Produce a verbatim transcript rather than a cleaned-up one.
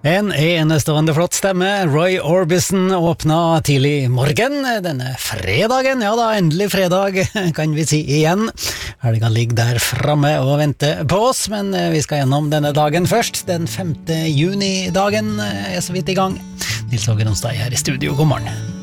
En enestående flott stemme, Roy Orbison, åpna tidlig morgen denne fredagen. Ja da, endelig fredag, kan vi si igjen. Helga ligger der framme og venter på oss, men vi skal gjennom denne dagen først. Den femte juni-dagen er så vidt i gang. Nils Åge Onsdag her i studio, god morgen.